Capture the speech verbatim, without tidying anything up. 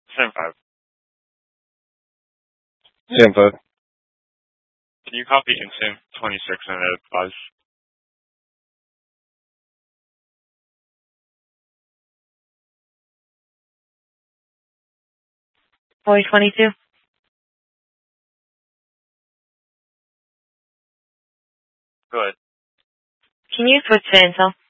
Same five. Same five. Can you copy instant twenty-six and edit five? four twenty-two. Good. Can you switch to Intel?